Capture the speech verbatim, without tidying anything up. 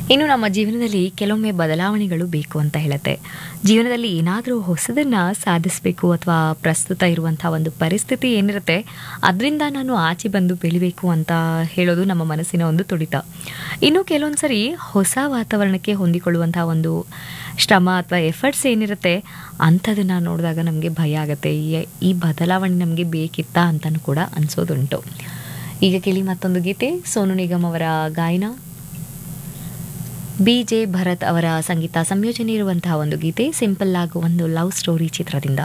ಇನ್ನು ನಮ್ಮ ಜೀವನದಲ್ಲಿ ಕೆಲವೊಮ್ಮೆ ಬದಲಾವಣೆಗಳು ಬೇಕು ಅಂತ ಹೇಳುತ್ತೆ. ಜೀವನದಲ್ಲಿ ಏನಾದರೂ ಹೊಸದನ್ನು ಸಾಧಿಸಬೇಕು ಅಥವಾ ಪ್ರಸ್ತುತ ಇರುವಂಥ ಒಂದು ಪರಿಸ್ಥಿತಿ ಏನಿರುತ್ತೆ ಅದರಿಂದ ನಾನು ಆಚೆ ಬಂದು ಬೆಳಿಬೇಕು ಅಂತ ಹೇಳೋದು ನಮ್ಮ ಮನಸ್ಸಿನ ಒಂದು ತುಡಿತ. ಇನ್ನು ಕೆಲವೊಂದು ಸರಿ ಹೊಸ ವಾತಾವರಣಕ್ಕೆ ಹೊಂದಿಕೊಳ್ಳುವಂಥ ಒಂದು ಶ್ರಮ ಅಥವಾ ಎಫರ್ಟ್ಸ್ ಏನಿರುತ್ತೆ ಅಂಥದನ್ನು ನೋಡಿದಾಗ ನಮಗೆ ಭಯ ಆಗುತ್ತೆ. ಈ ಈ ಬದಲಾವಣೆ ನಮಗೆ ಬೇಕಿತ್ತಾ ಅಂತಲೂ ಕೂಡ ಅನಿಸೋದುಂಟು. ಈಗ ಕೇಳಿ ಮತ್ತೊಂದು ಗೀತೆ, ಸೋನು ನಿಗಮ್ ಅವರ ಗಾಯನ, ಬಿ ಜೆ ಭರತ್ ಅವರ ಸಂಗೀತ ಸಂಯೋಜನೆ ಇರುವಂತಹ ಒಂದು ಗೀತೆ, ಸಿಂಪಲ್ ಆಗಿ ಒಂದು ಲವ್ ಸ್ಟೋರಿ ಚಿತ್ರದಿಂದ.